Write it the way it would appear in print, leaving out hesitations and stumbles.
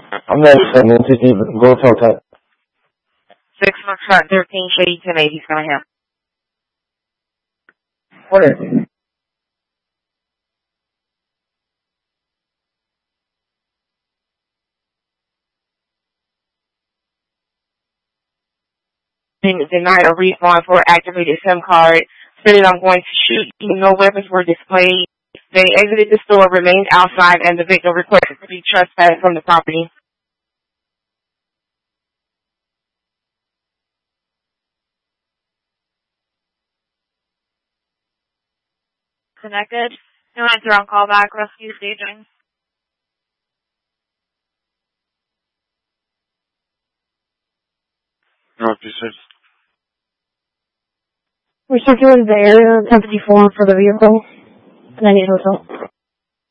I'm not saying it's even go talk to 6 Foxtrot 13 Shady 1080. He's going to have. where? Denied a refund for activated SIM card. Stated I'm going to shoot. No weapons were displayed. They exited the store, remained outside, and the victim requested to be trespassed from the property. Connected. No answer on callback. Rescue staging. Officers. We're circulating the area 1054 for the vehicle. 98 Hotel.